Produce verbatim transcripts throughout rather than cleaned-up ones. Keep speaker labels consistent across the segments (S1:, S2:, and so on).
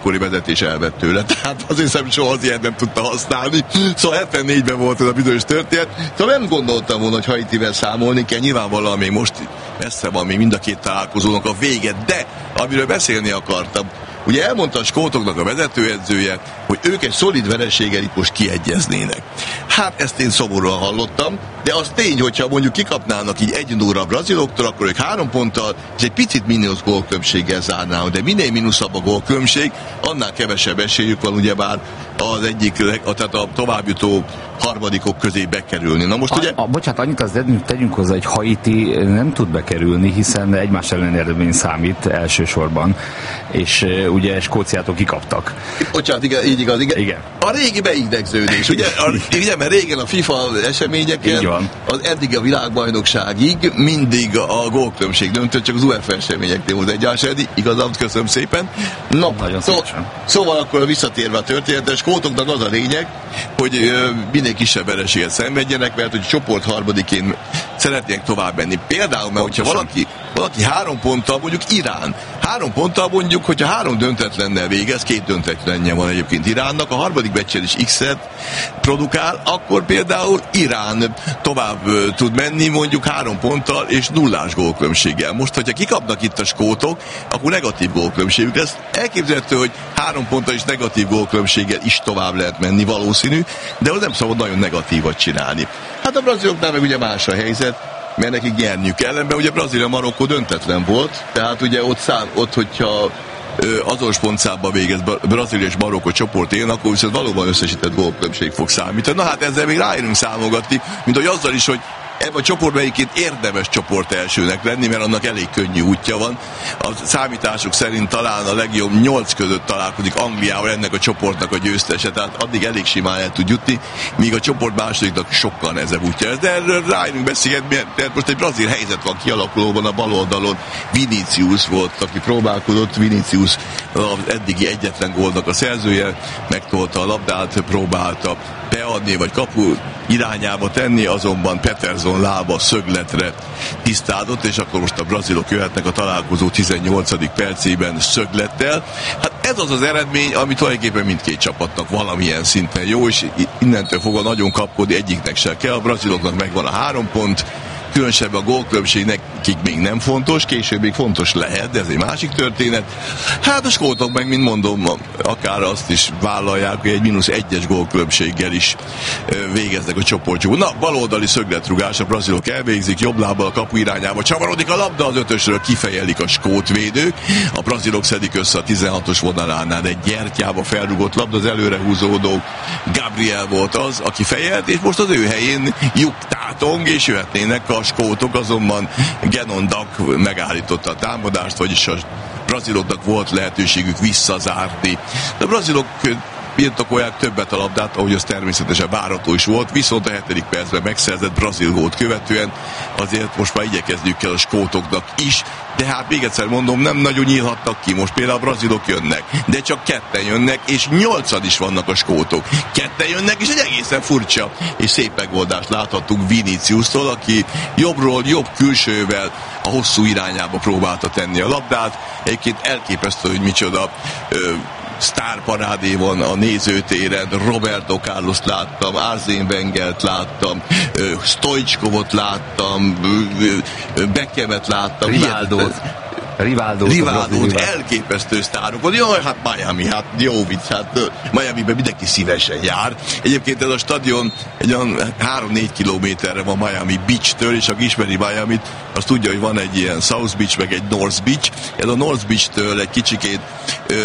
S1: akkori vezetés elvett tőle. Tehát azt hiszem, soha az ilyet nem tudta használni. Szóval hetvennégyben volt ez a bizonyos történet. Szóval nem gondoltam volna, hogy Haitivel számolni kell. Nyilvánvalóan még most messze van még mind a két találkozónak a vége, de amiről beszélni akartam, ugye elmondta a skótoknak a vezetőedzője, hogy ők egy szolid vereséggel itt most kiegyeznének. Hát ezt én szomorúan hallottam, de az tény, hogyha mondjuk kikapnának így egy nulla a braziloktól, akkor ők három ponttal és egy picit mínusz gólkülönbséggel zárnának, de minél mínuszabb a gólkülönbség, annál kevesebb esélyük van ugyebár az egyik, tehát a továbbjutó harmadikok közé bekerülni. Na most
S2: a,
S1: ugye...
S2: A, bocsánat, annyit az tegyünk hozzá, hogy Haiti nem tud bekerülni, hiszen egymás ellen eredmény számít elsősorban, és uh, ugye Skóciától kikaptak.
S1: Bocsánat, igen, így igaz, igen.
S2: igen.
S1: A régi beidegződés, ugye? A, ugye, mert régen a FIFA eseményeken, az eddig a világbajnokságig mindig a gólkülönbség döntött, csak az UEFA eseményeknél volt egyáltalán. Igazán, köszönöm szépen. No, szó, szóval akkor visszatérve a történetes, skótoknak az a lényeg, hogy ö, minél kisebb vereséget szenvedjenek, mert hogy csoport harmadikén szeretnének tovább menni. Például, mert hogyha valaki, valaki három ponttal, mondjuk Irán, három ponttal mondjuk, hogyha három döntetlennel végez, két döntetlenje van egyébként Iránnak, a harmadik meccsen is X-et produkál, akkor például Irán tovább ö, tud menni mondjuk három ponttal és nullás gólkülönbséggel. Most, hogyha kikapnak itt a skótok, akkor negatív gólkülönbségük lesz. Elképzelhető, hogy három ponttal és negatív gólkülönbséggel is tovább lehet menni, valószínű, de az nem szabad nagyon negatívat csinálni. Hát a braziloknál meg ugye más a helyzet, mert nekik nyerniük ellenben, ugye Brazília Marokkó döntetlen volt, tehát ugye ott, szám, ott hogyha azonos pontszámba végez Brazília és Marokkó csoport élen, akkor viszont valóban összesített gólkülönbség fog számítani. Na hát ezzel még ráérünk számogatni, mint hogy azzal is, hogy ebben a csoportban egyébként érdemes csoport elsőnek lenni, mert annak elég könnyű útja van. A számítások szerint talán a legjobb nyolc között találkozik Angliával ennek a csoportnak a győztese, tehát addig elég simán el tud jutni, míg a csoport másodiknak sokkal nehezebb útja ez. De erről rájönünk beszélgetni, mert most egy brazil helyzet van kialakulóban, a bal oldalon Vinícius volt, aki próbálkozott. Vinícius az eddigi egyetlen gólnak a szerzője, megtolta a labdát, próbálta beadni, vagy kapu irányába tenni, azonban Peterson lába szögletre tisztádott, és akkor most a brazilok jöhetnek a találkozó tizennyolcadik percében szöglettel. Hát ez az az eredmény, ami tulajdonképpen mindkét csapatnak valamilyen szinten jó, és innentől fogva nagyon kapkodni egyiknek se kell. A braziloknak megvan a három pont, különösebben a gólkülönbség nekik még nem fontos, később még fontos lehet, de ez egy másik történet. Hát a skótok meg, mint mondom, akár azt is vállalják, hogy egy mínusz egyes gólkülönbséggel is végeznek a csoportjukban. Na, baloldali szögletrugás, a brazilok elvégzik, jobb lábbal a kapu irányába csavarodik a labda, az ötösről kifejelik a skót védők, a brazilok szedik össze a tizenhatos vonalánál egy gyertyába felrugott labda, az előre húzódó Gabriel volt az, aki fejelt, és most az ő helyén Juk Tátong, és jöhetnének a skótok, azonban Genon Dak megállította a támadást, vagyis a braziloknak volt lehetőségük visszazárni. De a brazilok birtokolják többet a labdát, ahogy az természetesen várható is volt, viszont a hetedik percben megszerzett brazil gólt követően azért most már igyekezniük kell a skótoknak is, de hát még egyszer mondom, nem nagyon nyílhatnak ki. Most például a brazilok jönnek, de csak ketten jönnek, és nyolcan is vannak a skótok. Ketten jönnek, és egy egészen furcsa és szép megoldást láthattunk Viníciustól, aki jobbról, jobb külsővel a hosszú irányába próbálta tenni a labdát. Egyébként elképesztő, hogy micsoda ö, sztárparádé van a nézőtéren. Roberto Carlost láttam, Arsène Wengert láttam, Stoichkovot láttam, Beckhamet láttam.
S2: Rivaldót. Rivaldót,
S1: Rivaldót, elképesztő sztárok volt. Jaj, hát Miami, hát jó vicc, hát Miamiben mindenki szívesen jár. Egyébként ez a stadion egy olyan három-négy kilométerre van Miami Beach-től, és aki ismeri Miamit, az tudja, hogy van egy ilyen South Beach, meg egy North Beach. Ez a North Beach-től egy kicsikét ö,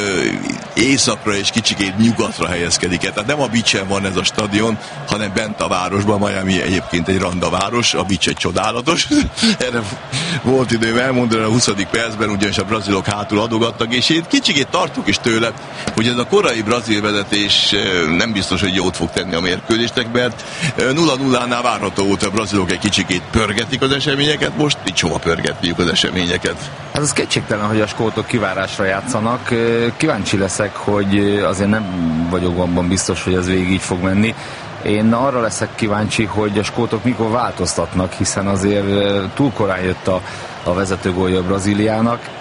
S1: északra és kicsikét nyugatra helyezkedik el. Tehát nem a beachen van ez a stadion, hanem bent a városban. Miami egyébként egy randaváros, a beach egy csodálatos. Erre volt időm elmondani a huszadik percben, ugyanis a brazilok hátul adogattak, és én kicsikét tartok is tőle, hogy ez a korai brazil vezetés nem biztos, hogy jót fog tenni a mérkőzésnek, mert nulla nullánál várható volt, a brazilok egy kicsikét pörgetik az eseményeket, most nincs hova pörgetniük az eseményeket.
S2: Hát az kétségtelen, hogy a skótok kivárásra játszanak. Kíváncsi leszek, hogy azért nem vagyok abban biztos, hogy ez végig így fog menni. Én arra leszek kíváncsi, hogy a skótok mikor változtatnak, hiszen azért túl korán jött a, a vezetőgólja Brazíliának.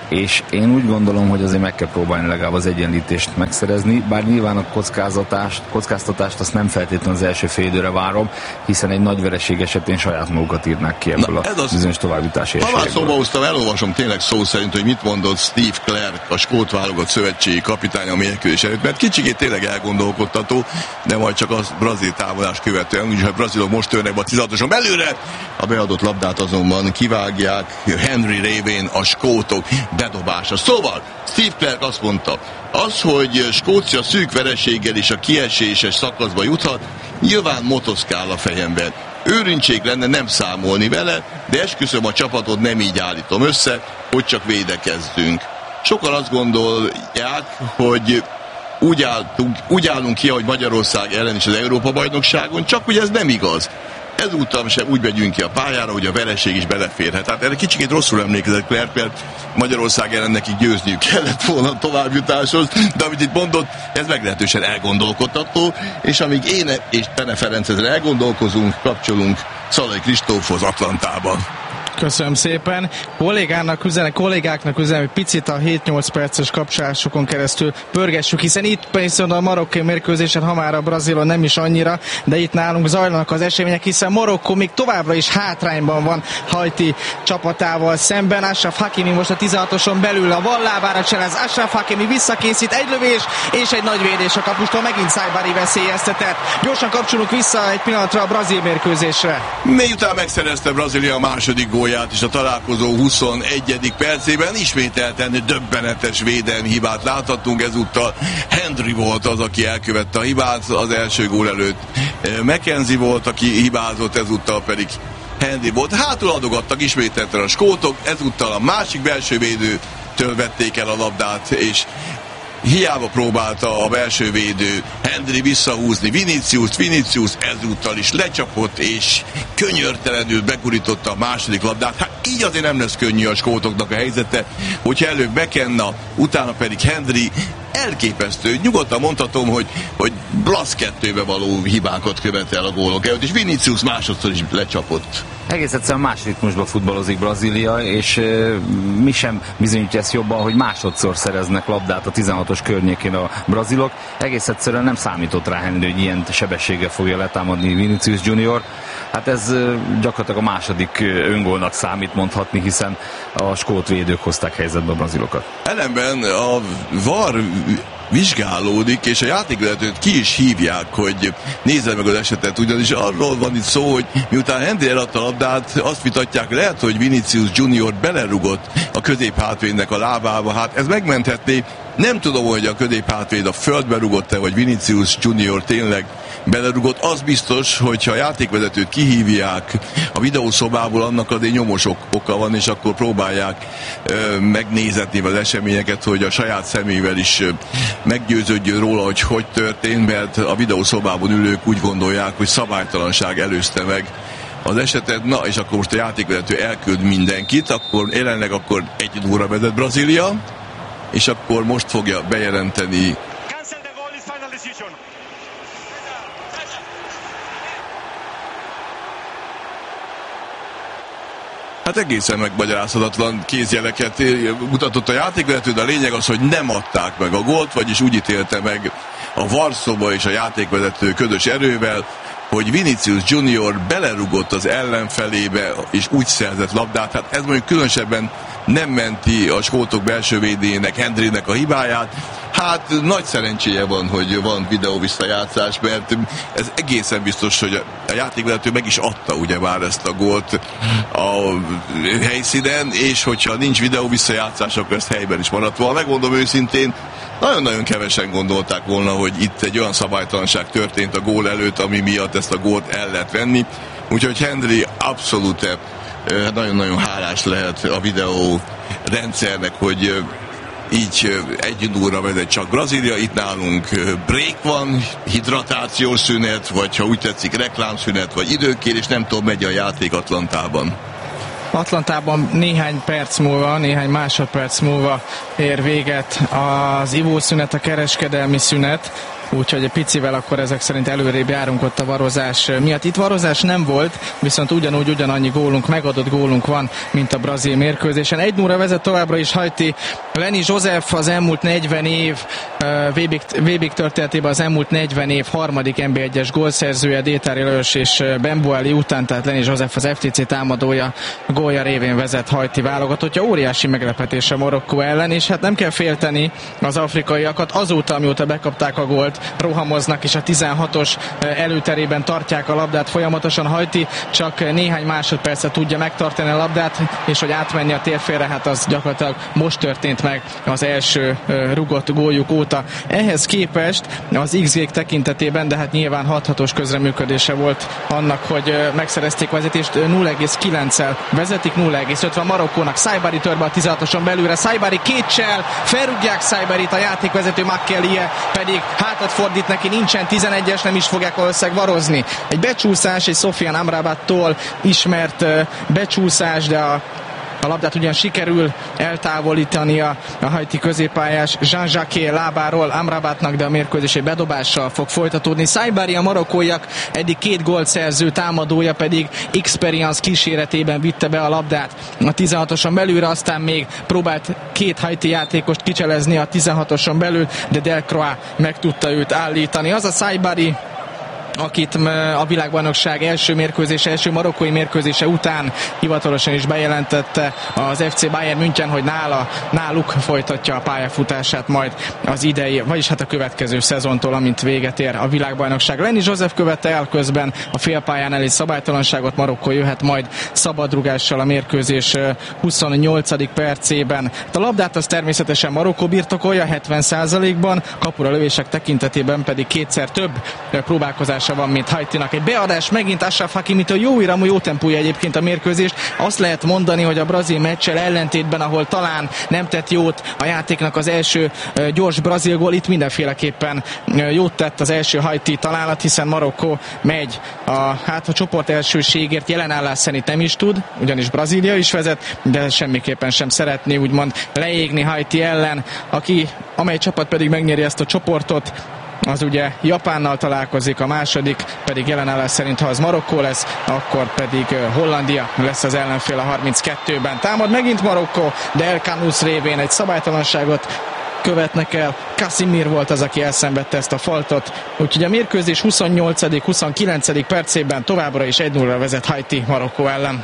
S2: és én úgy gondolom, hogy azért meg kell próbálni legalább az egyenlítést megszerezni, bár nyilván a kockáztatást, kockáztatást azt nem feltétlenül az első fél időre várom, hiszen egy nagy vereség esetén saját magukat írnák ki ebből Na, a az... bizonyos továbbjutási esélyekből. Ha már szóba
S1: hoztam, elolvasom tényleg szó szerint, hogy mit mondott Steve Clark, a skót válogatott szövetségi kapitány a mérkőzés előtt, mert kicsikét tényleg elgondolkodtató, de majd csak az brazil támadás követően, úgyhogy a brazilok most törnek be a tizenhatoson belőle, a beadott labdát azonban kivágják, Henry révén a skótok bedobása. Szóval Steve Clark azt mondta, az, hogy Skócia szűk vereséggel is a kieséses szakaszba juthat, nyilván motoszkál a fejemben. Őrüntség lenne nem számolni vele, de esküszöm, a csapatot nem így állítom össze, hogy csak védekezzünk. Sokan azt gondolják, hogy úgy, álltunk, úgy állunk ki, hogy Magyarország ellen is az Európa-bajnokságon, csak ugye ez nem igaz. Ezúttal sem úgy megyünk ki a pályára, hogy a vereség is beleférhet. Tehát erre kicsikét rosszul emlékezett Clark, mert Magyarország ellen nekik győzniük kellett volna a továbbjutáshoz, de amit itt mondott, ez meglehetősen elgondolkodtató, és amíg én és Pene Ferenc ezzel elgondolkozunk, kapcsolunk Szalai Kristófhoz Atlantában.
S3: Köszönöm szépen. Kollégának üzenek, kollégáknak üzenek, hogy picit a hét-nyolc perces kapcsolásokon keresztül pörgessük, hiszen itt persze a marokkai mérkőzésen, ha már a Brazilon nem is annyira, de itt nálunk zajlanak az események, hiszen Marokkó még továbbra is hátrányban van Haiti csapatával szemben. Achraf Hakimi most a tizenhatoson belül a vallábára cselez. Achraf Hakimi visszakészít, egy lövés és egy nagy védés a kapustól, megint Saibari veszélyeztetett. Gyorsan kapcsolunk vissza egy pillanatra a brazil mérkőzésre.
S1: Miután megszerezte Brazília a második gól és a találkozó huszonegyedik percében ismételten döbbenetes védelmi hibát láthattunk, ezúttal Henry volt az, aki elkövette a hibát, az első gól előtt McKenzie volt, aki hibázott, ezúttal pedig Henry volt. Hátul adogattak ismételten a skótok, ezúttal a másik belső védőtől vették el a labdát, és hiába próbálta a belső védő Henry visszahúzni Vinicius, Vinicius ezúttal is lecsapott, és könyörtelenül begurította a második labdát. Hát így azért nem lesz könnyű a skótoknak a helyzete, hogyha előbb Bekenna, utána pedig Henry. Elképesztő. Nyugodtan mondhatom, hogy, hogy Blasz kettőbe való hibákat követel a gólok előtt, és Vinicius másodszor is lecsapott.
S2: Egész egyszerűen más ritmusba futballozik Brazília, és e, mi sem bizonyítja ezt jobban, hogy másodszor szereznek labdát a tizenhatos környékén a brazilok. Egész egyszerűen nem számított rá Henry, hogy ilyen sebességgel fogja letámadni Vinicius Junior. Hát ez e, gyakorlatilag a második öngólnak számít mondhatni, hiszen a skót védők hozták helyzetbe a brazilokat.
S1: Ellenben a VAR vizsgálódik, és a játékvezetőt ki is hívják, hogy nézze meg az esetet, ugyanis arról van itt szó, hogy miután Henry eladta a labdát, azt vitatják, lehet, hogy Vinicius Junior belerugott a középhátvédnek a lábába, hát ez megmenthetné. Nem tudom, hogy a középhátvéd a földbe rugott-e, vagy Vinicius Junior tényleg belerugott. Az biztos, hogyha a játékvezetőt kihívják a videószobából, annak azért nyomos oka van, és akkor próbálják ö, megnézetni az eseményeket, hogy a saját szemével is ö, meggyőződjön róla, hogy hogy történt, mert a videószobában ülők úgy gondolják, hogy szabálytalanság előzte meg az esetet. Na, és akkor most a játékvezető elküld mindenkit, akkor jelenleg akkor egy óra vezet Brazília, és akkor most fogja bejelenteni hát egészen megmagyarázhatatlan kézjeleket mutatott a játékvezető, de a lényeg az, hogy nem adták meg a gólt, vagyis úgy ítélte meg a varszoba és a játékvezető közös erővel, hogy Vinicius Junior belerugott az ellenfelébe, és úgy szerzett labdát. Hát ez mondjuk különösebben nem menti a skótok belső védének, Henrynek a hibáját. Hát nagy szerencséje van, hogy van videó visszajátszás, mert ez egészen biztos, hogy a játékvezető meg is adta ugye már ezt a gólt a helyszínen, és hogyha nincs videó visszajátszás, akkor ezt helyben is maradt volna. Megmondom őszintén, nagyon-nagyon kevesen gondolták volna, hogy itt egy olyan szabálytalanság történt a gól előtt, ami miatt ezt a gólt el lehet venni. Úgyhogy Henry abszolút nagyon-nagyon hálás lehet a videó rendszernek, hogy így egy óra vezet csak Brazília. Itt nálunk break van, hidratációs szünet, vagy ha úgy tetszik reklámszünet, vagy időkérés, nem tudom, megy a játék Atlantában.
S3: Atlantában néhány perc múlva, néhány másodperc múlva ér véget az ivószünet, a kereskedelmi szünet. úgyhogy egy picivel akkor ezek szerint előrébb járunk ott a varozás miatt. Itt varozás nem volt, viszont ugyanúgy ugyanannyi gólunk, megadott gólunk van, mint a brazil mérkőzésen. egy nulla vezet továbbra is Haiti. Lenny Joseph az elmúlt negyven év vé bé történetében az elmúlt negyven év harmadik en bé egyes gólszerzője, Détári Lajos és Bemboeli után, tehát Lenny Joseph az ef té cé támadója gólja révén vezet Haiti válogatottja. Óriási meglepetés a Marokkó ellen, és hát nem kell félteni az afrikaiakat. Azóta, amióta bekapták a gólt, rohamoznak, és a tizenhatos előterében tartják a labdát folyamatosan. Haiti csak néhány másodpercet tudja megtartani a labdát, és hogy átmenni a térfélre, hát az gyakorlatilag most történt meg az első rugott góljuk óta. Ehhez képest az iksz gé tekintetében, de hát nyilván hathatós közreműködése volt annak, hogy megszerezték vezetést, nulla egész kilenccel vezetik, nulla egész öt van Marokkónak. Saibari tör be a tizenhatoson belőle, Saibari kétcsel, felrúgják Saibarit, a játékvezető Makkelie pedig hátat fordít neki, nincsen tizenegyes, nem is fogják valószínűleg varozni. Egy becsúszás, egy Sofian Amrabattól ismert becsúszás, de a A labdát ugyan sikerül eltávolítania a haiti középpályás Jean-Jacques lábáról Amrabatnak, de a mérkőzés egy bedobással fog folytatódni. Saibari, a marokkóiak eddig két gólt szerző támadója pedig Experience kíséretében vitte be a labdát a tizenhatoson belülre, aztán még próbált két haiti játékost kicselezni a tizenhatoson belül, de Delcroix meg tudta őt állítani. Az a Saibari, akit a világbajnokság első mérkőzése, első marokkói mérkőzése után hivatalosan is bejelentette az ef cé Bayern München, hogy nála, náluk folytatja a pályafutását majd az idei, vagyis hát a következő szezontól, amint véget ér a világbajnokság. Lenny Joseph követte el közben a félpályán egy szabálytalanságot, Marokkó jöhet majd szabadrugással a mérkőzés huszonnyolcadik percében. A labdát az természetesen Marokkó birtokolja hetven százalékban, kapura lövések tekintetében pedig kétszer több próbálkozás van, mint Haitinak. Egy beadás megint Achraf Hakimitől, jó iramú, jó tempója egyébként a mérkőzést. Azt lehet mondani, hogy a brazil meccsel ellentétben, ahol talán nem tett jót a játéknak az első uh, gyors brazil gól, itt mindenféleképpen uh, jót tett az első haiti találat, hiszen Marokkó megy a, hát a csoport elsőségért jelen állás szerint nem is tud, ugyanis Brazília is vezet, de semmiképpen sem szeretné úgymond leégni Haiti ellen, aki, amely csapat pedig megnyeri ezt a csoportot, az ugye Japánnal találkozik, a második pedig jelenállás szerint, ha az Marokkó lesz, akkor pedig Hollandia lesz az ellenfél a harminckettőben. Támad megint Marokkó, de El Khanous révén egy szabálytalanságot követnek el. Casimir volt az, aki elszenvedte ezt a faltot. Úgyhogy a mérkőzés huszonnyolcadik huszonkilencedik percében továbbra is egy nulla vezet Haiti Marokkó ellen.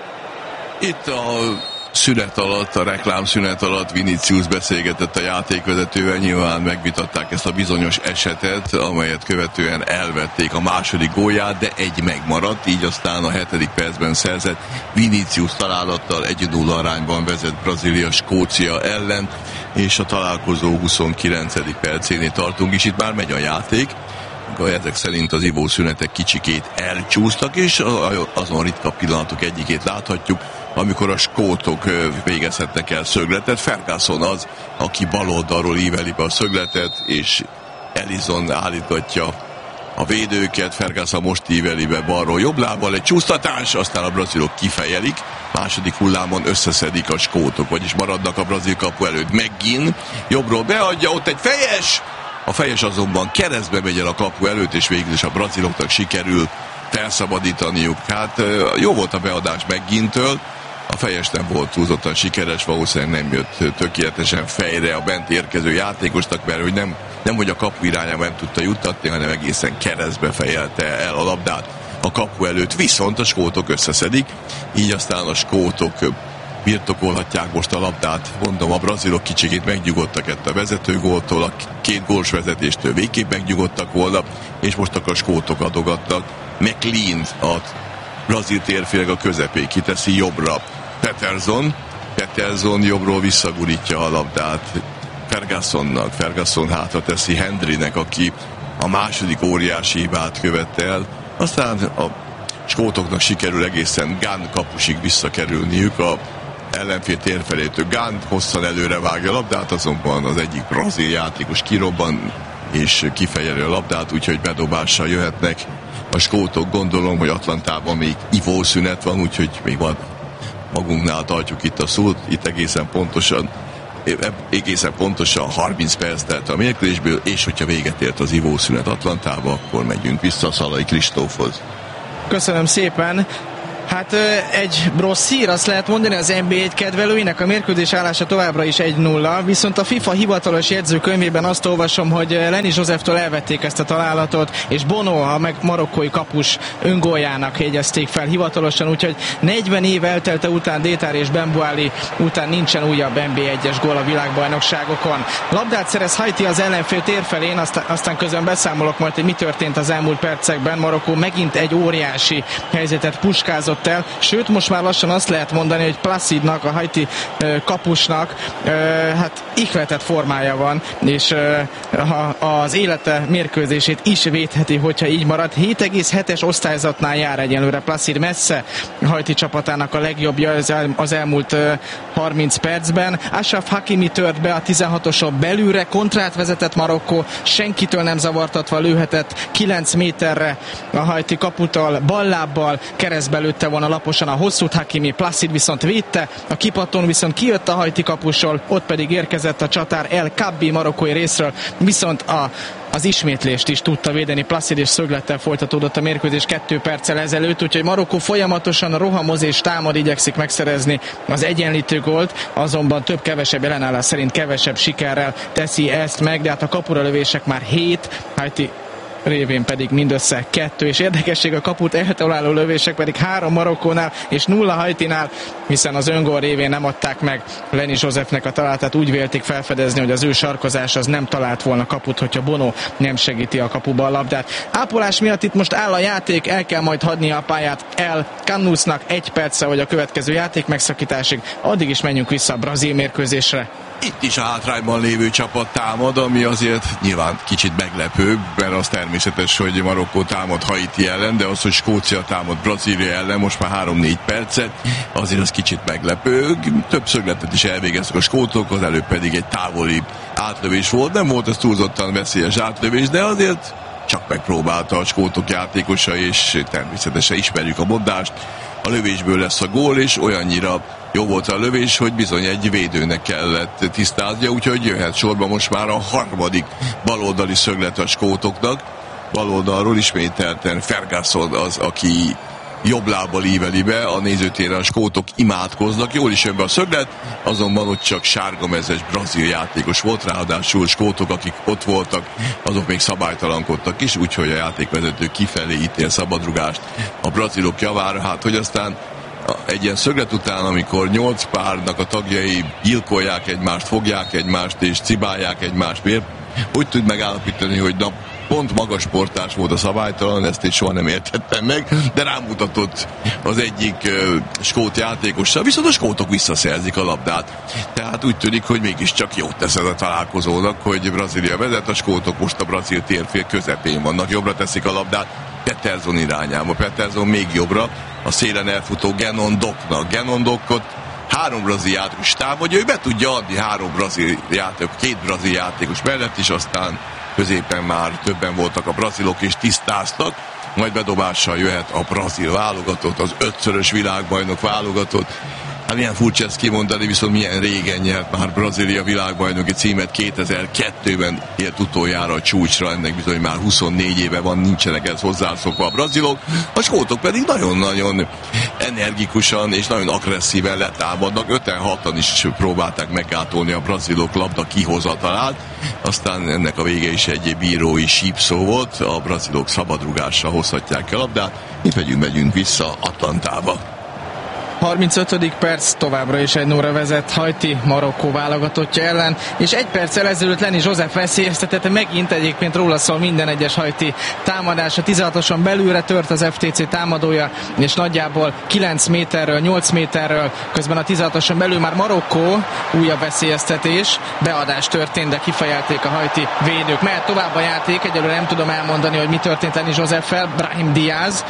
S1: Itt a szünet alatt, a reklám szünet alatt Vinicius beszélgetett a játékvezetővel, nyilván megvitatták ezt a bizonyos esetet, amelyet követően elvették a második gólját, de egy megmaradt, így aztán a hetedik percben szerzett Vinicius találattal egy nulla arányban vezet Brazília Skócia ellen, és a találkozó huszonkilencedik percénél tartunk, és itt már megy a játék. Ezek szerint az ivószünetek kicsikét elcsúsztak, és azon ritka pillanatok egyikét láthatjuk, amikor a skótok végezhetnek el szögletet. Ferguson az, aki bal oldalról íveli be a szögletet, és Ellison állítgatja a védőket. Ferguson most íveli be balról jobb lábbal, egy csúsztatás, aztán a brazilok kifejelik, második hullámon összeszedik a skótok, vagyis maradnak a brazil kapu előtt. McGinn jobbról beadja, ott egy fejes, a fejes azonban keresztbe megy el a kapu előtt, és végül is a braziloknak sikerül felszabadítaniuk. Hát jó volt a beadás McGinntől, a fejes nem volt túlzottan sikeres, valószínűleg nem jött tökéletesen fejre a bent érkező játékosnak, mert hogy nem, nem hogy a kapu irányába nem tudta juttatni, hanem egészen keresztbe fejelte el a labdát a kapu előtt, viszont a skótok összeszedik, így aztán a skótok birtokolhatják most a labdát. Mondom, a brazilok kicsikét megnyugodtak ettől a vezetőgóltól, a két gólos vezetéstől végképp megnyugodtak volna, és most akkor a skótok adogatnak. McLean a brazil térféleg a közepé kiteszi jobbra. Peterson, Peterson jobbról visszagurítja a labdát Fergusonnak, Ferguson hátra teszi Hendrynek, aki a második óriási hibát követte el. Aztán a skótoknak sikerül egészen Gunn kapusig visszakerülniük a ellenfél térfelétől. Gunn hosszan előre vágja a labdát, azonban az egyik brazil játékos kirobban és kifejeli a labdát, úgyhogy bedobással jöhetnek a skótok. Gondolom, hogy Atlantában még ivószünet van, úgyhogy még van magunknál tartjuk itt a szót, itt egészen pontosan egészen pontosan harminc perc telt a mérkőzésből, és hogyha véget ért az ivószünet Atlantába, akkor megyünk vissza Szalai Kristófhoz.
S3: Köszönöm szépen. Hát egy rossz hír, azt lehet mondani az en bé egy kedvelőinek, a mérkőzés állása továbbra is egy nulla, viszont a FIFA hivatalos jegyzőkönyvében azt olvasom, hogy Lenny Joseftől elvették ezt a találatot, és Bono, a meg marokkói kapus öngóljának jegyezték fel hivatalosan, úgyhogy negyven év eltelte után Détár és Bembouali után nincsen újabb en bé egyes gól a világbajnokságokon. Labdát szerez Haiti az ellenfél térfelén, aztán, aztán közben beszámolok majd, hogy mi történt az elmúlt percekben. Marokkó megint egy óriási helyzetet puskázott el, sőt most már lassan azt lehet mondani, hogy Placidnak, a haiti uh, kapusnak uh, hát ihletett formája van, és uh, az élete mérkőzését is védheti, hogyha így marad. hét egész hetes osztályzatnál jár egyenlőre Placid, messze a haiti csapatának a legjobbja az, el, az elmúlt uh, harminc percben. Achraf Hakimi tört be a tizenhatoson belülre, kontrát vezetett Marokkó, senkitől nem zavartatva lőhetett kilenc méterre a haiti kaputól, ballábbal keresztbe lőtte volna laposan a hosszút Hakimi, Placid viszont védte, a kipattón viszont kijött a haiti kapusról, ott pedig érkezett a csatár El Kabbi marokkói részről, viszont a az ismétlést is tudta védeni Placid, és szöglettel folytatódott a mérkőzés kettő perccel ezelőtt, úgyhogy Marokkó folyamatosan rohamoz és támad, igyekszik megszerezni az egyenlítő gólt, azonban több-kevesebb ellenállás szerint kevesebb sikerrel teszi ezt meg, de hát a kapura lövések már hét, Haiti révén pedig mindössze kettő, és érdekesség, a kaput eltaláló lövések pedig három Marokkónál és nulla Haitinál, hiszen az öngól révén nem adták meg Lenny Josephnek a találatát, úgy vélték felfedezni, hogy az ő sarkozás az nem talált volna kaput, hogyha Bono nem segíti a kapuba a labdát. Ápolás miatt itt most áll a játék, el kell majd hagynia a pályát El Cannusnak egy perccel, vagy a következő játék megszakításig, addig is menjünk vissza a brazil mérkőzésre.
S1: Itt is a hátrányban lévő csapat támad, ami azért nyilván kicsit meglepő, mert az természetes, hogy Marokkó támad Haiti ellen, de az, hogy Skócia támad Brazília ellen most már három-négy percet, azért az kicsit meglepő. Több szögletet is elvégeztek a skótok, az előbb pedig egy távoli átlövés volt. Nem volt ez túlzottan veszélyes átlövés, de azért csak megpróbálta a skótok játékosa, és természetesen ismerjük a mondást. A lövésből lesz a gól, és olyannyira jó volt a lövés, hogy bizony egy védőnek kellett tisztáznia, úgyhogy jöhet sorba most már a harmadik baloldali szöglet a skótoknak. Baloldalról ismételten Ferguson az, aki jobb lábbal íveli be, a nézőtéren a skótok imádkoznak, jól is jön be a szöglet, azonban ott csak sárgamezes brazil játékos volt, ráadásul skótok, akik ott voltak, azok még szabálytalankodtak is, úgyhogy a játékvezető kifelé ítél szabadrugást a brazilok javára, hát hogy aztán egy ilyen szöglet után, amikor nyolc párnak a tagjai gyilkolják egymást, fogják egymást és cibálják egymást, miért? Úgy tud megállapítani, hogy na, pont magas sportás volt a szabálytalan, ezt én soha nem értettem meg, de rámutatott az egyik uh, skót játékossal, viszont a skótok visszaszerzik a labdát. Tehát úgy tűnik, hogy mégiscsak jót tesz ez a találkozónak, hogy Brazília vezet, a skótok most a brazil térfél közepén vannak, jobbra teszik a labdát, Peterson irányába, Peterson még jobbra, a szélen elfutó Genon Doknak. Genon Dokot három brazil játékos támadja, ő be tudja adni három brazil játékos, két brazil játékos mellett is, aztán középen már többen voltak a brazilok és tisztáztak, majd bedobással jöhet a brazil válogatott, az ötszörös világbajnok válogatott. Hát milyen furcsa ezt kimondani, viszont milyen régen nyert már Brazília világbajnoki címet, kétezer-kettőben ért utoljára a csúcsra, ennek bizony már huszonnégy éve van, nincsenek ez hozzászokva a brazilok, a skótok pedig nagyon-nagyon energikusan és nagyon agresszíven letámadnak, öten-hatan is próbálták meggátolni a brazilok labda kihozatalát, aztán ennek a vége is egy bírói sípszó volt, a brazilok szabadrugással hozhatják a labdát, mi pedig megyünk vissza Atlantába.
S3: harmincötödik perc, továbbra is egy nulla vezet Haiti Marokkó válogatottja ellen, és egy perccel ezelőtt Lenny Joseph veszélyeztetette megint, egyébként róla szól minden egyes Haiti támadás, a tizenhatoson belülre tört az ef té cé támadója, és nagyjából kilenc méterről, nyolc méterről, közben a tizenhatoson belül már Marokkó, újabb veszélyeztetés, beadás történt, de kifejelték a haiti védők. Mehet tovább a játék, egyelőre nem tudom elmondani, hogy mi történt Lenny Joseph-fel, Brahim Diaz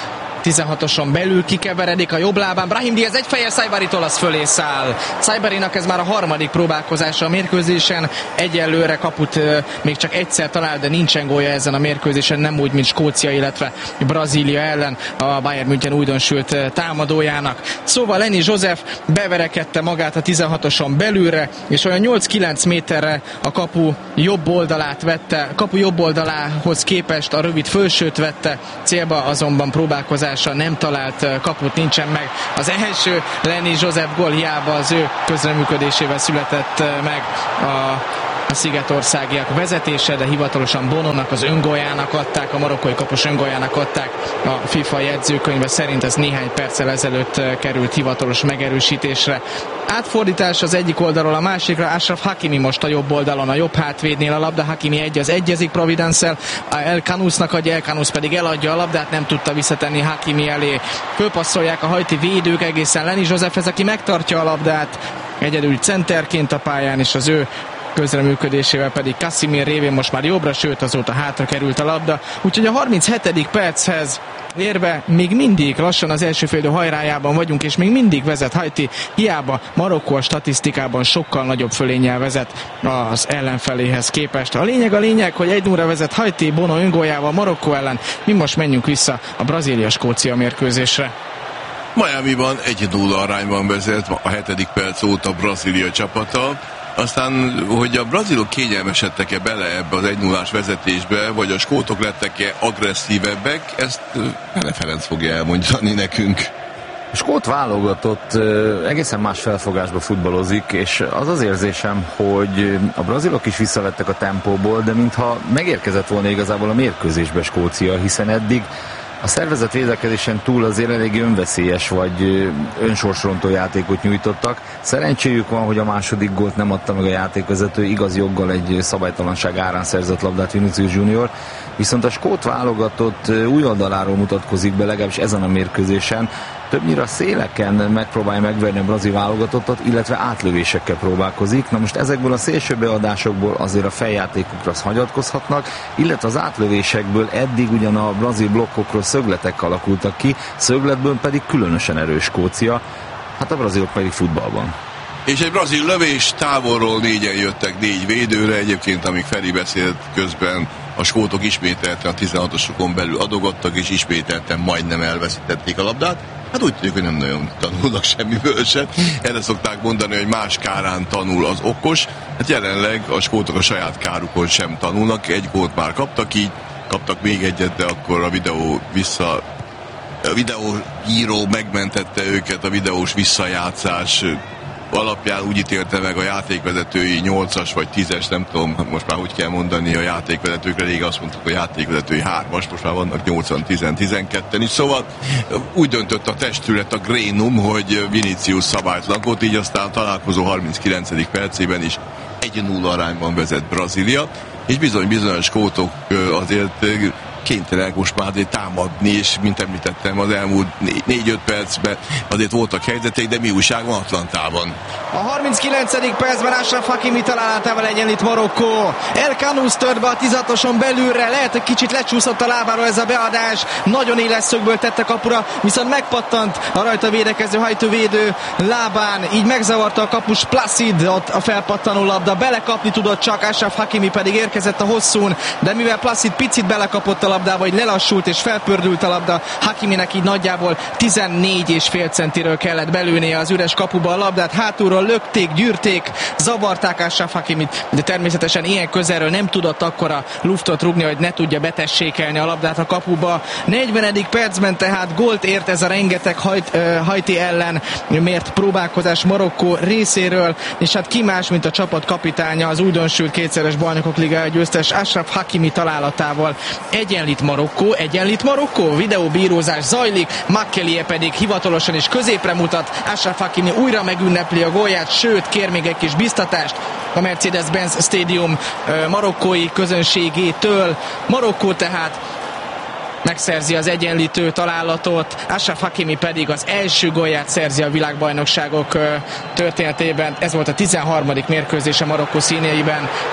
S3: tizenhatoson belül kikeveredik a jobb lábán. Brahim Diaz egy fejjel Saibari-tól az fölé száll. Saibarinak ez már a harmadik próbálkozása a mérkőzésen. Egyelőre kaput még csak egyszer talál, de nincsen gólja ezen a mérkőzésen, nem úgy, mint Skócia, illetve Brazília ellen a Bayern München újdonsült támadójának. Szóval Lenny Joseph beverekedte magát a tizenhatoson belülre, és olyan nyolc-kilenc méterre a kapu jobb oldalát vette, kapu jobb oldalához képest a rövid fölsőt vette, célba azonban próbálkozása nem talált kaput, nincsen meg. Az első Lenny Joseph gól hiába az ő közreműködésével született meg a a szigetországiak vezetése, de hivatalosan Bonónak az öngóljának adták, a marokkói kapus öngóljának adták. A FIFA jegyzőkönyve szerint ez néhány perccel ezelőtt került hivatalos megerősítésre. Átfordítás az egyik oldalról a másikra, Achraf Hakimi most a jobb oldalon, a jobb hátvédnél a labda, Hakimi egy az egyezik Providence-el, El Khanousznak adja, El Khanousz pedig eladja a labdát, nem tudta visszatenni Hakimi elé. Fölpasszolják a haiti védők egészen Lenny Josephhez, aki megtartja a labdát, egyedül centerként a pályán, és az ő közreműködésével pedig Casimir révén most már jobbra, sőt azóta hátra került a labda. Úgyhogy a harminchetedik perchez érve még mindig lassan az első félidő hajrájában vagyunk, és még mindig vezet Haiti, hiába Marokkó a statisztikában sokkal nagyobb fölénnyel vezet az ellenfeléhez képest. A lényeg a lényeg, hogy egy nullra vezet Haiti Bono öngóljával Marokkó ellen. Mi most menjünk vissza a Brazília-Skócia mérkőzésre.
S1: Miamiban egy nulla arányban vezet a hetedik perc óta Brazília csapata. Aztán, hogy a brazilok kényelmesedtek-e bele ebbe az egy nullás vezetésbe, vagy a skótok lettek-e agresszívebbek, ezt Hene Ferenc fogja elmondani nekünk.
S2: A skót válogatott egészen más felfogásba futballozik, és az az érzésem, hogy a brazilok is visszavettek a tempóból, de mintha megérkezett volna igazából a mérkőzésbe Skócia, hiszen eddig a szervezett védekezésen túl azért elég önveszélyes vagy önsorsrontó játékot nyújtottak. Szerencséjük van, hogy a második gólt nem adta meg a játékvezető, igaz joggal egy szabálytalanság árán szerzett labdát Vinicius Junior, viszont a skót válogatott új oldaláról mutatkozik be, legalábbis ezen a mérkőzésen. Többnyire a széleken megpróbálja megverni a brazil válogatottat, illetve átlövésekkel próbálkozik. Na most ezekből a szélső beadásokból azért a feljátékokra hagyatkozhatnak, illetve az átlövésekből eddig ugyan a brazil blokkokról szögletek alakultak ki, szögletből pedig különösen erős Skócia, hát a brazilok pedig futballban.
S1: És egy brazil lövés, távolról négyen jöttek négy védőre, egyébként amíg Feri beszélt közben a skótok ismételten a tizenhatosokon belül adogattak, és ismételten majdnem elveszítették a labdát. Hát úgy tudjuk, hogy nem nagyon tanulnak semmiből se. Erre szokták mondani, hogy más kárán tanul az okos. Hát jelenleg a skótok a saját kárukon sem tanulnak. Egy gólt már kaptak így, kaptak még egyet, de akkor a videó vissza... A videóíró megmentette őket, a videós visszajátszás alapján úgy ítélte meg a játékvezetői nyolcas vagy tízes, nem tudom, most már úgy kell mondani a játékvezetőkre, rég azt mondtuk a játékvezetői hármas, most már vannak nyolcvan tíz tizenketten is, szóval úgy döntött a testület, a Grénum, hogy Vinicius szabálytlankot, így aztán találkozó harminckilencedik percében is egy nulla arányban vezet Brazília, és bizony bizonyos skótok azért kénytelenek most már azért támadni, és mint említettem, az elmúlt négy-öt percben azért voltak helyzetek, de mi újság van Atlantában?
S3: A harminckilencedik percben Achraf Hakimi találatával egyenlít Marokkó. El Khanousz tört be a tizenhatoson belülre, lehet, hogy kicsit lecsúszott a lábáról ez a beadás, nagyon éles szögből tette kapura, viszont megpattant a rajta védekező hajtóvédő lábán, így megzavarta a kapus Placid, ott a felpattanó labda, belekapni tudott csak, Achraf Hakimi pedig érkezett a hosszún, de mivel Placid picit belekapott a labdába, hogy lelassult és felpördült a labda, Hakiminek így nagyjából tizennégy és fél centiről kellett belőnie az üres kapuba a labdát, hátulról lökték, gyűrték, zavarták Achraf Hakimit, de természetesen ilyen közelről nem tudott akkora luftot rúgni, hogy ne tudja betessékelni a labdát a kapuba. negyvenedik percben tehát gólt ért ez a rengeteg hajt, uh, Haiti ellen mért próbálkozás Marokkó részéről, és hát ki más, mint a csapat kapitánya, az újdonsült kétszeres bajnokok ligája győztes Achraf Hakimi találatával egyenlít Marokkó, egyenlít Marokkó, videóbírózás zajlik, Makkelie pedig hivatalosan is középre mutat, Achraf Hakimi újra megünnepli a gólját, sőt kér még egy kis biztatást a Mercedes-Benz Stadium marokkói közönségétől. Marokkó tehát megszerzi az egyenlítő találatot, Achraf Hakimi pedig az első gólját szerzi a világbajnokságok történetében. Ez volt a tizenharmadik mérkőzés a Marokkó színeiben.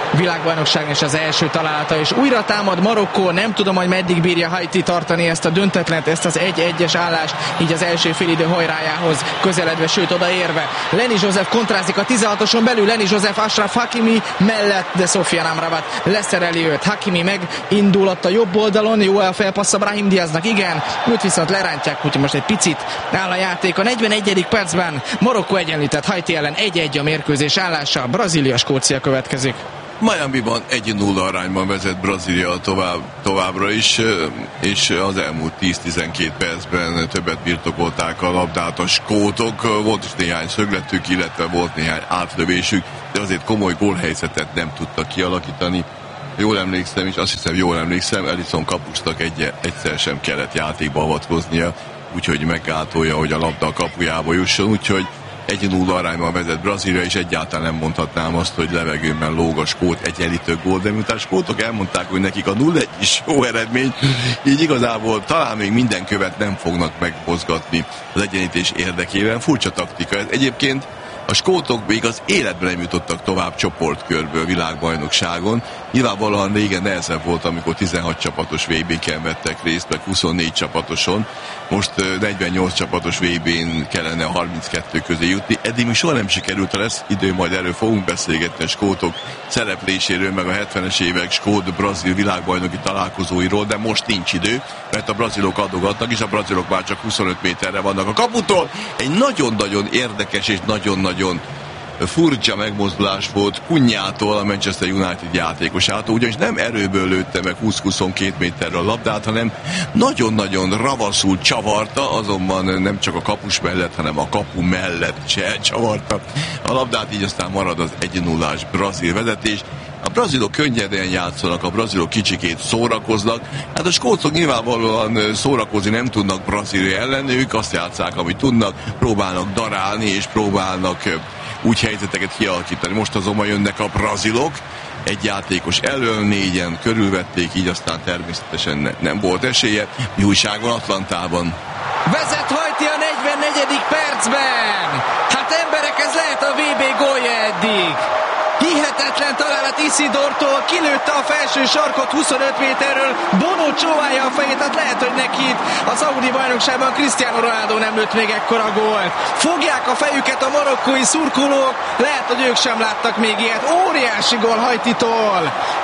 S3: világbajnokságon is az első találata, és újra támad Marokkó, nem tudom, hogy meddig bírja Haiti tartani ezt a döntetlent, ezt az egy-egyes állást, így az első félidő hajrájához közeledve, sőt odaérve. Lenny Joseph kontrázik a tizenhatoson belül, Lenny Joseph Achraf Hakimi mellett, de Sofiane Amrabat leszereli őt. Hakimi megindul ott a jobb oldalon, jó a felpassza Brahim Diaznak, igen, őt viszont lerántják, úgyhogy most egy picit áll a játék. A negyvenegyedik percben Marokkó egyenlített Haiti ellen, egy-egy a mérkőzés állása, Brazília-Skócia következik.
S1: Miamiban egy nulla arányban vezet Brazília tovább, továbbra is, és az elmúlt tíz-tizenkét percben többet birtokolták a labdát a skótok. Volt is néhány szögletük, illetve volt néhány átlövésük, de azért komoly gólhelyzetet nem tudtak kialakítani. Jól emlékszem, és azt hiszem jól emlékszem, Ellison kapusnak egy, egyszer sem kellett játékba avatkoznia, úgyhogy meggátolja, hogy a labda a kapujába jusson, úgyhogy egy nulla arányban vezet Brazília, és egyáltalán nem mondhatnám azt, hogy levegőben lóg a skót egyenlítő gól, de miután skótok elmondták, hogy nekik a nulla egy is jó eredmény, így igazából talán még minden követ nem fognak megmozgatni az egyenlítés érdekében. Furcsa taktika. Egyébként a skótok még az életben nem jutottak tovább csoportkörből világbajnokságon. Nyilvánvalóan régen nehezebb volt, amikor tizenhat csapatos vé bé-ken vettek részt, meg huszonnégy csapatoson. Most negyvennyolc csapatos vé bén kellene a harminckettő közé jutni. Eddig még soha nem sikerült, ha lesz idő, majd erről fogunk beszélgetni a skótok szerepléséről, meg a hetvenes évek skót-brazil világbajnoki találkozóiról, de most nincs idő, mert a brazilok adogatnak, és a brazilok már csak huszonöt méterre vannak a kaputól. Egy nagyon-nagyon érdekes és nagyon-nagyon furcsa megmozdulás volt Kunyától, a Manchester United játékosától, ugyanis nem erőből lőtte meg húsz-huszonkettő méterre a labdát, hanem nagyon-nagyon ravaszul csavarta, azonban nem csak a kapus mellett, hanem a kapu mellett se csavarta a labdát, így aztán marad az egy nullás brazil vezetés. A brazilok könnyedén játszanak, a brazilok kicsikét szórakoznak. Hát a skótok nyilvánvalóan szórakozni nem tudnak Brazília ellen, ők azt játsszák, amit tudnak, próbálnak darálni és próbálnak úgy helyzeteket kialakítani. Most azonban jönnek a brazilok, egy játékos elől, négyen körülvették, így aztán természetesen ne, nem volt esélye. Mi újság van Atlantában?
S3: Vezet Haiti a negyvennegyedik percben! Hát emberek, ez lehet a vé bé gólja eddig! Hihetetlen találat Isidortól, kilőtte a felső sarkot huszonöt méterről, Bono csóválja a fejét, tehát lehet, hogy neki a szaudi bajnokságban Cristiano Ronaldo nem lőtt még ekkora gólt. Fogják a fejüket a marokkói szurkolók, lehet, hogy ők sem láttak még ilyet. Óriási gól Haititól!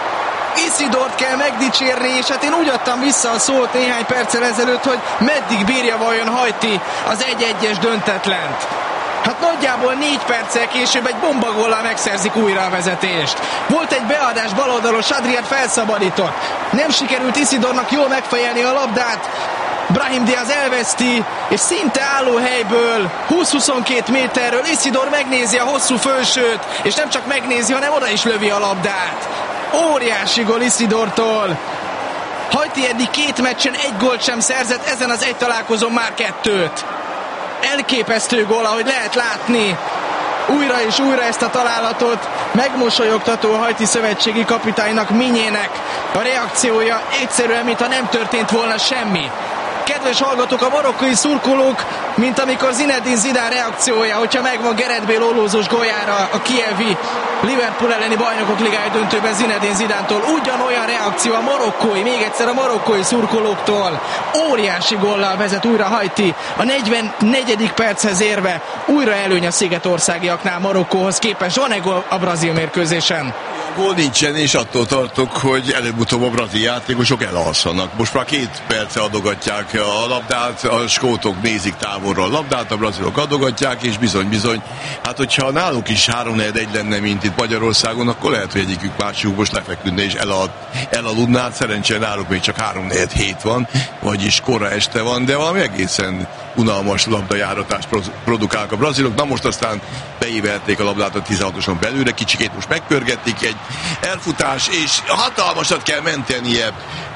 S3: Isidort kell megdicsérni, és hát én úgy adtam vissza a szót néhány perccel ezelőtt, hogy meddig bírja vajon Haiti az egy-egyes döntetlent. Hát nagyjából négy perccel később egy bombagóllal megszerzik újra a vezetést. Volt egy beadás baloldalos, Adriát felszabadított. Nem sikerült Isidornak jól megfejelni a labdát. Brahim Diaz elveszti, és szinte álló helyből húsz-huszonkettő méterről Isidor megnézi a hosszú fölsőt, és nem csak megnézi, hanem oda is lövi a labdát. Óriási gól Isidortól. Haiti eddig két meccsen egy gólt sem szerzett, ezen az egy találkozón már kettőt. Elképesztő gól, ahogy lehet látni. Újra és újra ezt a találatot. Megmosolyogtató a haiti szövetségi kapitánynak, Minyének a reakciója egyszerűen, mintha nem történt volna semmi. Kedves hallgatók, a marokkói szurkolók, mint amikor Zinedine Zidane reakciója, hogyha megvan Gareth Bale ollózós góljára a kievi Liverpool elleni bajnokok ligája döntőben Zinedine Zidane-tól, ugyanolyan reakció a marokkói, még egyszer a marokkói szurkolóktól. Óriási góllal vezet újra Haiti a negyvennegyedik perchez érve, újra előny a szigetországiaknál Marokkóhoz képest. Van-e gól a brazil mérkőzésen?
S1: Gól nincsen, és attól tartok, hogy előbb-utóbb a brazil játékosok elalszanak. Most már két perce adogatják a labdát, a skótok nézik távolról a labdát, a brazilok adogatják, és bizony-bizony, hát hogyha náluk is három negyven egy lenne, mint itt Magyarországon, akkor lehet, hogy egyikük másikuk most lefeküdne és elal, elaludná. Szerencsére náluk még csak három negyven hét van, vagyis kora este van, de valami egészen unalmas labdajáratást produkálnak a brazilok. Na most aztán beívelték a labdát a tizenhatoson belőle, kicsikét most megpörgették, egy elfutás, és hatalmasat kell mentenie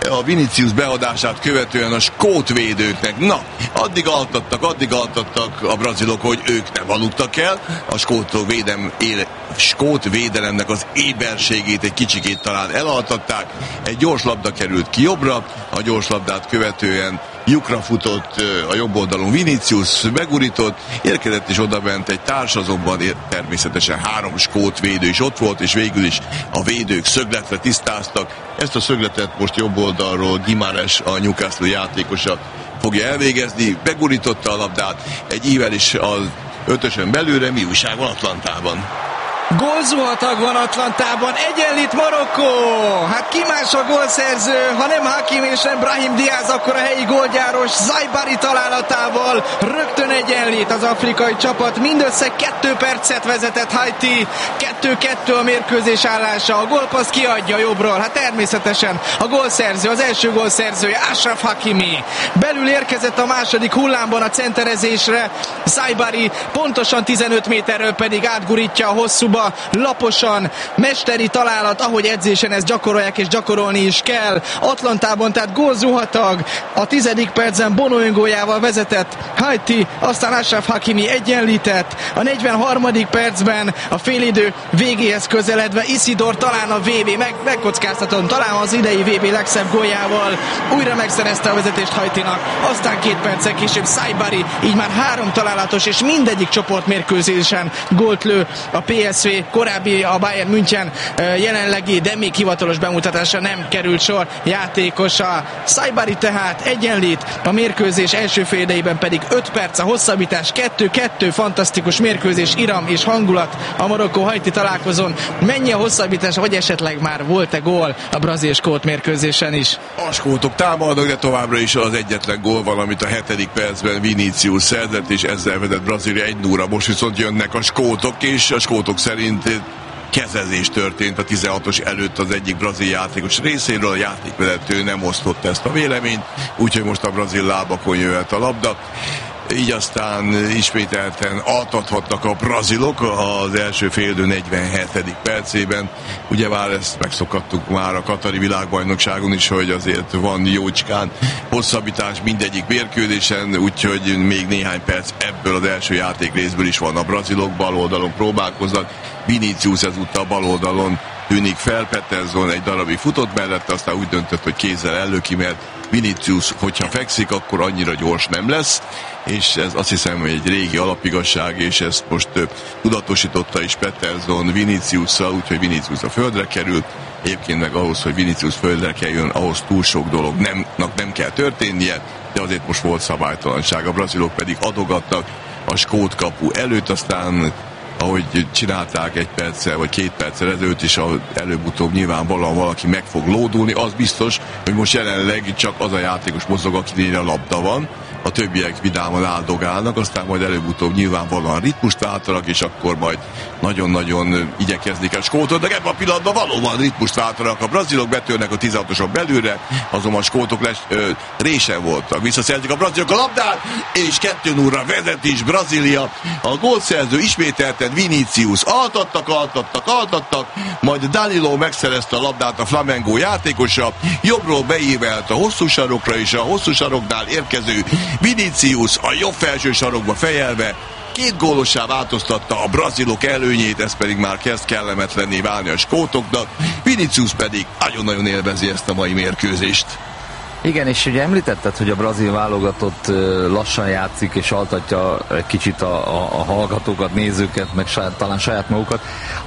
S1: a Vinicius beadását követően a skót védőknek. Na, addig altattak, addig altattak a brazilok, hogy ők nem aludtak el. A skót, védem, éle, skót védelemnek az éberségét egy kicsikét talán elaltatták. Egy gyors labda került ki jobbra, a gyors labdát követően lyukra futott a jobb oldalon Vinicius, megurított, érkezett is odabent egy társ, azonban természetesen három skót védő is ott volt, és végül is a védők szögletre tisztáztak. Ezt a szögletet most jobb oldalról Guimarães, a Newcastle játékosa fogja elvégezni, megurította a labdát, egy ível is az ötösön belőle. Mi újság van Atlantában?
S3: Gólzuhatag van Atlantában, egyenlít Marokkó! Hát ki más a gólszerző, ha nem Hakim és nem Brahim Diaz, akkor a helyi gólgyáros Saibari találatával rögtön egyenlít az afrikai csapat. Mindössze kettő percet vezetett Haiti, kettő-kettő a mérkőzés állása, a gólpaszt kiadja jobbról. Hát természetesen a gólszerző, az első gólszerzője Achraf Hakimi. Belül érkezett a második hullámban a centerezésre, Saibari pontosan tizenöt méterről pedig átgurítja a hosszúba, laposan, mesteri találat, ahogy edzésen ezt gyakorolják és gyakorolni is kell. Atlantában tehát gólzuhatag, a tizedik percben Bono öngóljával vezetett Haiti, aztán Achraf Hakimi egyenlített, a negyvenharmadik percben a félidő végéhez közeledve Isidor talán a vé bé, meg, megkockáztatom, talán az idei vé bé legszebb góljával újra megszerezte a vezetést Haitinak, aztán két perccel később Saibari, így már három találatos és mindegyik csoportmérkőzésen gólt lő a pé es vé, korábbi a Bayern München jelenlegi, de még hivatalos bemutatásra nem került sor játékosa. Saibari tehát egyenlít, a mérkőzés első fél idejében pedig öt perc a hosszabbítás, kettő-kettő, fantasztikus mérkőzés, iram és hangulat a Marokkó-Haiti találkozón. Mennyi a hosszabbítás, vagy esetleg már volt-e gól a brazil-skót mérkőzésen is?
S1: A skótok támadnak, de továbbra is az egyetlen gól van, amit a hetedik percben Vinicius szerzett, és ezzel vedett Brazília egy nulla. Most viszont jönnek a skótok, és a skótok szerint kezezés történt a tizenhatos előtt az egyik brazil játékos részéről, a játékvezető nem osztott ezt a véleményt, úgyhogy most a brazil lábakon jöhet a labda. Így aztán ismételten altathatnak a brazilok az első félidő negyvenhetedik percében. Ugye már ezt megszokhattuk már a katari világbajnokságon is, hogy azért van jócskán hosszabbítás mindegyik mérkőzésen, úgyhogy még néhány perc ebből az első játék részből is van. A brazilok bal oldalon próbálkoznak, Vinicius ezúttal bal oldalon tűnik fel, Peterson egy darabig futott mellette, aztán úgy döntött, hogy kézzel ellöki, mert Vinicius, hogyha fekszik, akkor annyira gyors nem lesz, és ez azt hiszem, hogy egy régi alapigazság, és ezt most uh, tudatosította is Peterson Viniciusszal, úgyhogy Vinicius a földre került. Egyébként meg ahhoz, hogy Vinicius földre kerüljön, ahhoz túl sok dolog nem, nem kell történnie, de azért most volt szabálytalanság. A brazilok pedig adogattak a skót kapu előtt, aztán ahogy csinálták egy perccel vagy két perccel ezelőtt is, előbb-utóbb nyilvánvalóan valaki meg fog lódulni. Az biztos, hogy most jelenleg csak az a játékos mozog, akinél a labda van, a többiek vidáman áldogálnak, aztán majd előbb-utóbb nyilvánvalóan ritmust váltanak, és akkor majd nagyon-nagyon igyekeznik a skótot, de ebben a pillanatban valóban ritmust váltanak. A brazilok betörnek a tizenhatoson belülre, azonban a skótok les, ö, résen voltak. Visszaszerzik a brazilok a labdát, és kettő nulla vezet is Brazília. A gólszerző ismételten Vinicius. Altattak, altattak, altattak, majd Danilo megszerezte a labdát, a Flamengo játékosa, jobbról beívelt a hosszú sarokra, és a hosszú saroknál érkező Vinicius a jobb felső sarokba fejelve két gólossá változtatta a brazilok előnyét, ez pedig már kezd kellemetlenné válni a skótoknak. Vinicius pedig nagyon-nagyon élvezi ezt a mai mérkőzést.
S2: Igen, és ugye említetted, hogy a brazil válogatott lassan játszik, és altatja kicsit a, a, a hallgatókat, nézőket, meg saját, talán saját magukat.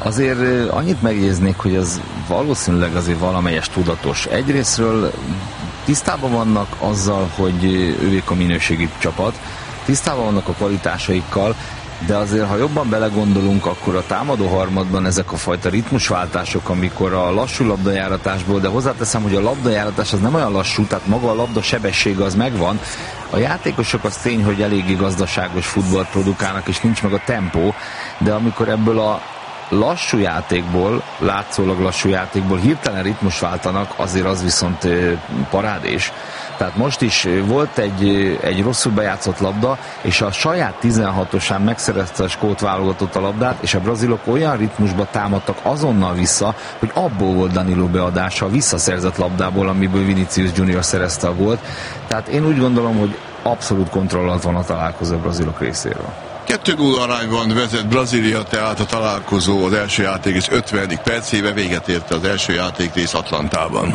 S2: Azért annyit megjegyeznék, hogy az valószínűleg azért valamelyes tudatos. Egyrésztről tisztában vannak azzal, hogy ők a minőségi csapat, tisztában vannak a kvalitásaikkal, de azért, ha jobban belegondolunk, akkor a támadó harmadban ezek a fajta ritmusváltások, amikor a lassú labdajáratásból, de hozzáteszem, hogy a labdajáratás az nem olyan lassú, tehát maga a labda sebessége az megvan, a játékosok az tény, hogy eléggé gazdaságos futballt produkálnak, és nincs meg a tempó, de amikor ebből a lassú játékból, látszólag lassú játékból hirtelen ritmus váltanak, azért az viszont parádés. Tehát most is volt egy, egy rosszul bejátszott labda, és a saját tizenhatosán megszerezte a skót válogatott a labdát, és a brazilok olyan ritmusba támadtak azonnal vissza, hogy abból volt Danilo beadása a visszaszerzett labdából, amiből Vinicius Junior szerezte a gólt. Tehát én úgy gondolom, hogy abszolút kontroll alatt van a találkozó a brazilok részéről.
S1: kettő nulla arányban vezet Brazília, tehát a találkozó az első játékrész ötvenedik percébe véget érte az első játékrész Atlantában.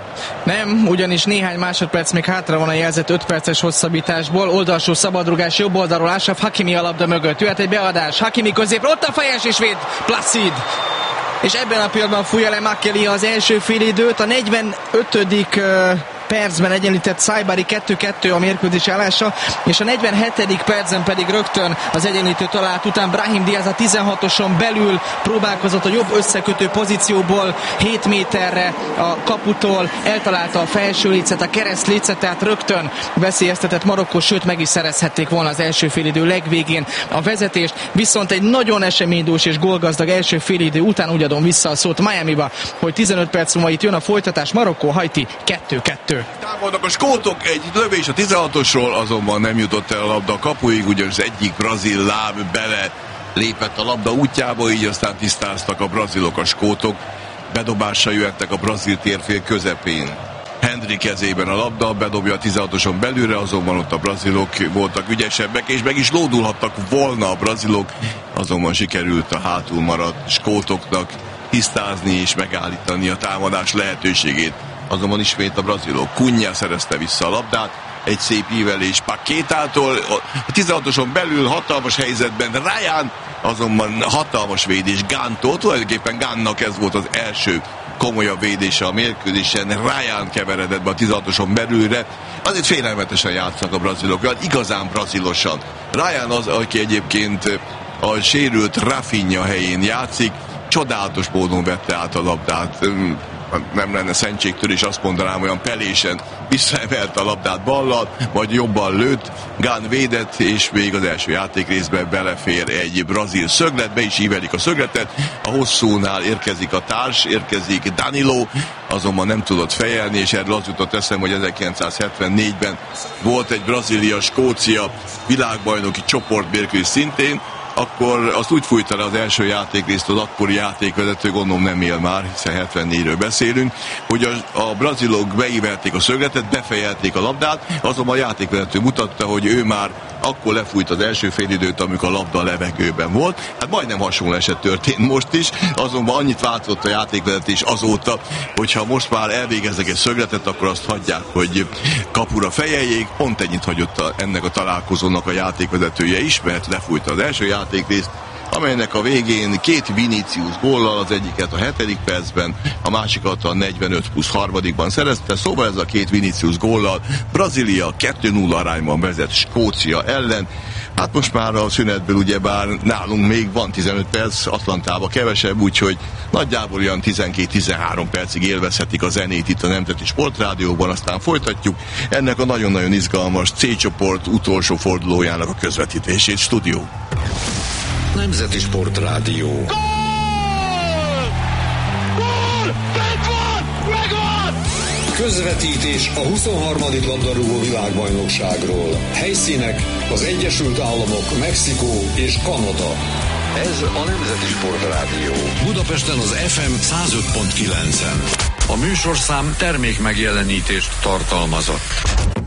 S3: Nem, ugyanis néhány másodperc még hátra van a jelzett öt perces hosszabbításból. Oldalsó szabadrugás jobb oldalról Ashraf Hakimi a labda mögött. Jöhet egy beadás, Hakimi középre, ott a fejes és véd Placid. És ebben a pillanatban fújja le Makkelia az első félidőt. A negyvenötödik percben egyenlített Saibari kettő kettő a mérkőzés állása, és a negyvenhetedik percben pedig rögtön az egyenlítő találat után Brahim Diaz a tizenhatoson belül próbálkozott a jobb összekötő pozícióból hét méterre a kaputól, eltalálta a felső lécet, a kereszt lécet, tehát rögtön veszélyeztetett Marokkó, sőt meg is szerezhették volna az első félidő legvégén a vezetést, viszont egy nagyon eseménydús és gólgazdag első félidő után úgy adom vissza a szót Miamiba, hogy tizenöt perc múlva itt jön a folytatás, Marokkó, Haiti kettő kettő.
S1: Támadnak a skótok, egy lövés a tizenhatosról, azonban nem jutott el a labda a kapuig, ugyanis egyik brazil láb bele lépett a labda útjába, így aztán tisztáztak a brazilok, a skótok. Bedobásra jöttek a brazil térfél közepén. Henry kezében a labda, bedobja a tizenhatoson belülre, azonban ott a brazilok voltak ügyesebbek, és meg is lódulhattak volna a brazilok, azonban sikerült a hátul maradt skótoknak tisztázni és megállítani a támadás lehetőségét. Azonban ismét a brazilok. Cunha szerezte vissza a labdát, egy szép ívelés Paquetától, a tizenhatoson belül hatalmas helyzetben Ryan, azonban hatalmas védés Gántól, tulajdonképpen Gánnak ez volt az első komolyabb védése a mérkőzésen, Ryan keveredett be a tizenhatoson belülre, azért félelmetesen játszanak a brazilok, igazán brazilosan. Ryan az, aki egyébként a sérült Rafinha helyén játszik, csodálatos módon vette át a labdát, nem lenne szentségtől, és azt mondanám, olyan pelésen visszaemelt a labdát ballal, majd jobban lőtt, Gán védett, és még az első játékrészben belefér egy brazil szöglet, be is ívelik a szögletet, a hosszúnál érkezik a társ, érkezik Danilo, azonban nem tudott fejelni, és erről az jutott eszem, hogy ezerkilencszázhetvennégyben volt egy Brazília-Skócia világbajnoki csoportmérkőzés szintén, akkor azt úgy fújta le az első játékrészt az akkori játékvezető, gondolom nem él már, hiszen hetvennégyről beszélünk, hogy a, a brazilok beívelték a szögletet, befejelték a labdát, azonban a játékvezető mutatta, hogy ő már akkor lefújt az első félidőt, amikor a labda a levegőben volt. Hát majdnem hasonló eset történt most is, azonban annyit változott a játékvezetés azóta, hogyha most már elvégeznek egy szögletet, akkor azt hagyják, hogy kapura fejeljék. Pont ennyit hagyott a, ennek a találkozónak a játékvezetője is, mert lefújta az első játékrészt, amelynek a végén két Vinicius góllal, az egyiket a hetedik percben, a másikat a negyvenöt plusz harmadikban szerezte, szóval ez a két Vinicius góllal Brazília kettő nulla arányban vezet Skócia ellen. Hát most már a szünetből ugyebár nálunk még van tizenöt perc, Atlantában kevesebb, úgyhogy nagyjából olyan tizenkét-tizenhárom percig élvezhetik a zenét itt a Nemzeti Sportrádióban, aztán folytatjuk ennek a nagyon-nagyon izgalmas C-csoport utolsó fordulójának a közvetítését. Stúdió.
S4: Nemzeti Sportrádió.
S5: Gól! Gól! Megvan! Megvan!
S4: Közvetítés a huszonharmadik labdarúgó világbajnokságról. Helyszínek az Egyesült Államok, Mexikó és Kanada. Ez a Nemzeti Sportrádió. Budapesten az ef em száz öt pont kilencen. A műsorszám termék megjelenítést tartalmazott.